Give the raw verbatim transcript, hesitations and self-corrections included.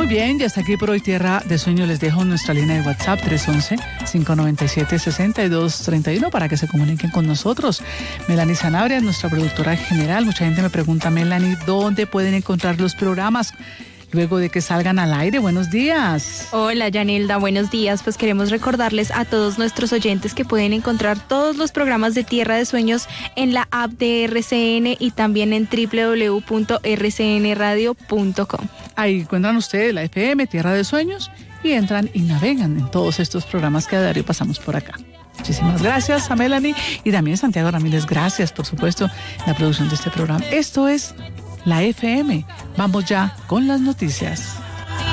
Muy bien, ya está aquí por hoy Tierra de Sueños. Les dejo nuestra línea de WhatsApp tres once, cinco noventa y siete, sesenta y dos treinta y uno para que se comuniquen con nosotros. Melanie Sanabria, nuestra productora general. Mucha gente me pregunta, Melanie, ¿dónde pueden encontrar los programas luego de que salgan al aire? Buenos días. Hola, Yanilda, buenos días. Pues queremos recordarles a todos nuestros oyentes que pueden encontrar todos los programas de Tierra de Sueños en la app de R C N y también en doble u doble u doble u punto r c n radio punto com. Ahí encuentran ustedes la F M, Tierra de Sueños, y entran y navegan en todos estos programas que a diario pasamos por acá. Muchísimas gracias a Melanie y también Santiago Ramírez. Gracias, por supuesto, en la producción de este programa. Esto es la F M. Vamos ya con las noticias.